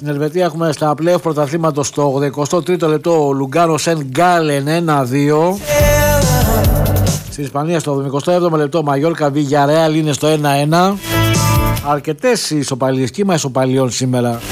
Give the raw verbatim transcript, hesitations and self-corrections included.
Στην Ελβετία έχουμε στα play-off πρωταθλήματος στο ογδοηκοστό τρίτο λεπτό ο Λουγκάνο Σεν Γκάλεν ένα δύο. Στην Ισπανία στο εβδομηκοστό έβδομο λεπτό Μαγιόρκα Βιγιαρεάλ είναι στο ένα ένα. Αρκετές ισοπαλίες, κύμα ισοπαλιών σήμερα.